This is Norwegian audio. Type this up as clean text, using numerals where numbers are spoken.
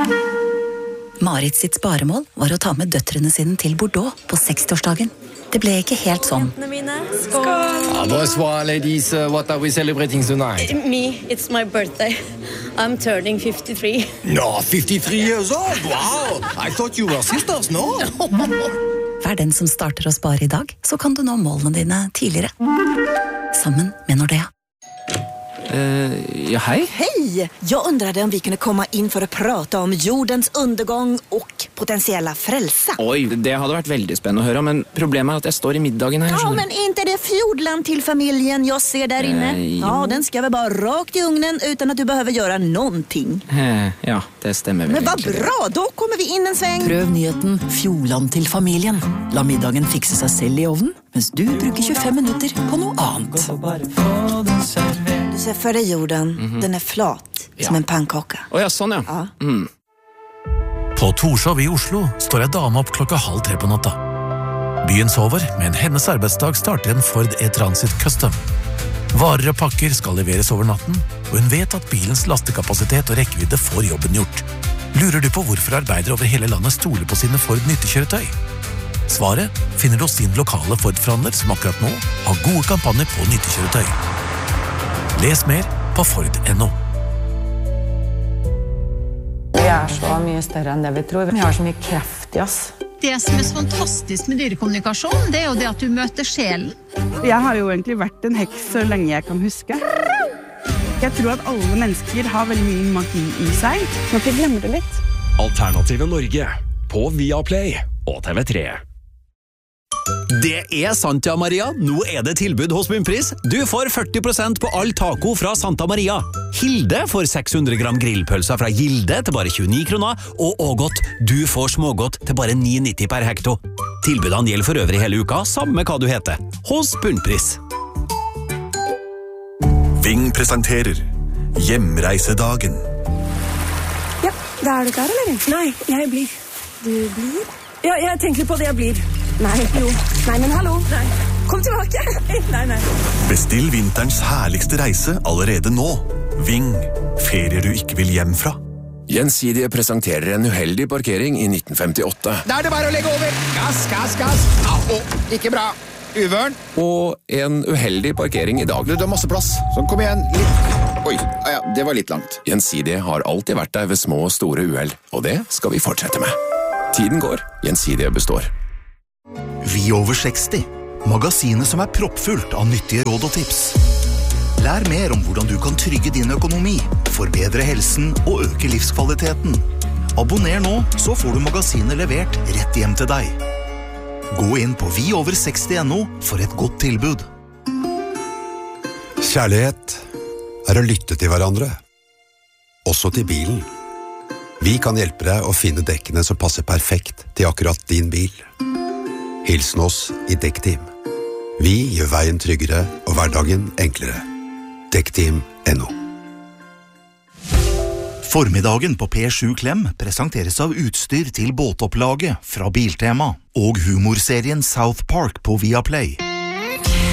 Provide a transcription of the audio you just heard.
Marit sitt sparemål var å ta med døtrene sine til Bordeaux på 60-årsdagen. Det ble ikke helt sånn. Skål! Bonsoir, ladies. What are we celebrating tonight? Me, it's my birthday. I'm turning 53. No, 53 years old? Wow! I thought you were sisters, no? Vær den som starter å spare i dag, så kan du nå målene dine tidligere. Sammen med Nordea. Ja, hej. Hej! Jag undrade om vi kunde komma in för att prata om jordens undergång och potentiella frälsa. Oj, det hade varit väldigt spännande att höra, men problemet är att jag står i middagen här. Ja, men inte det fjordland till familjen jag ser där inne. Ja, den ska väl bara rakt i ugnen utan att du behöver göra någonting. Ja, det stämmer väl. Men vad bra, då kommer vi in en sväng. Prøv nyheten Fjordland til familien. La middagen fikse seg selv i ovnen, mens du bruker 25 minutter på noe annet. Du ser för dig jorden, den är flat som en pannkaka. Ja, sånn ja. På Torshov i Oslo står en dame opp 2:30 på natta. Byen sover, men hennes arbeidsdag starter en Ford E-Transit Custom. Varer og pakker skal leveres over natten, og hun vet at bilens lastekapasitet og rekkevidde får jobben gjort. Lurer du på hvorfor arbeidere over hele landet stoler på sine Ford nyttekjøretøy? Svaret finner du hos din lokale Ford-forhandler som akkurat nå har gode kampanjer på nyttekjøretøy. Les mer på Ford.no. Vi så mye større enn det vi tror. Vi har så mye kraft i oss. Det som så fantastisk med dyrekommunikasjon, det jo det at du møter sjelen. Jeg har jo egentlig vært en heks så lenge jeg kan huske. Jeg tror at alle mennesker har veldig mye magi i seg. Man får glemme det litt. Alternative Norge på Viaplay og TV3. Det Santa Maria. Nå det tilbud hos Bunnpris. Du får 40% på all taco fra Santa Maria. Hilde får 600 gram grillpølser fra Gilde til bare 29 kroner, og Ågot, du får smågodt til bare 9,90 per hekto. Tilbudene gjelder for øvrig hele uka, samme hva du heter. Hos Bunnpris. Ving presenterer Hjemreisedagen. Ja, da du klar, eller? Nei, jeg blir. Du blir? Ja, jeg tenker på det jeg blir. Nei, jo. Nei, men hallo. Nei. Kom tilbake. Nei. Bestill vinterens herligste reise allerede nå. Ving. Ferier du ikke vil hjem fra. Gjensidige presenterer en uheldig parkering i 1958. Da det bare å legge over. Gass. Ikke bra. Uvørn. Og en uheldig parkering i dag. Du har masse plass. Sånn, kom igjen. Litt. Oi, ja, det var litt langt. Gjensidige har alltid vært der ved små og store uheld, og det skal vi fortsette med. Tiden går. Gjensidige består. Vi over 60. Magasinet som proppfullt av nyttige råd og tips. Lær mer om hvordan du kan trygge din økonomi, forbedre helsen og øke livskvaliteten. Abonner nå, så får du magasinet levert rett hjem til deg. Gå inn på viover60.no for et godt tilbud. Kjærlighet å lytte til hverandre. Også til bilen. Vi kan hjelpe deg å finne dekkene som passer perfekt til akkurat din bil. Hilsen oss i Dekkteam. Vi gjør veien tryggere og hverdagen enklere. Dekkteam.no. Formiddagen på P7 Klem presenteres av utstyr til båtopplaget fra Biltema og humorserien South Park på Viaplay.